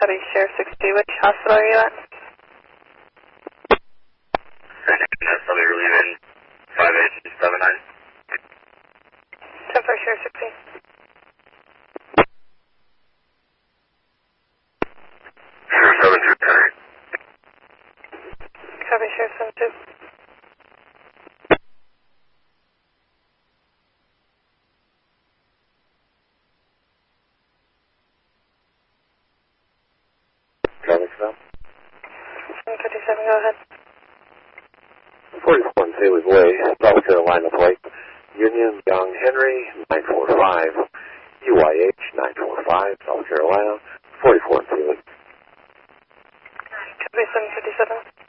Copy, Sheriff 60. Which hospital are you at? SW relieving 5879. 10 for Sheriff 60. Sheriff 72, Terry. Copy, Sheriff 72. Traffic stop. 757, go ahead. 44 Saley's Way, South Carolina plate. Union Young Henry 945. UYH 945, South Carolina. 44 Saley. Copy, 757.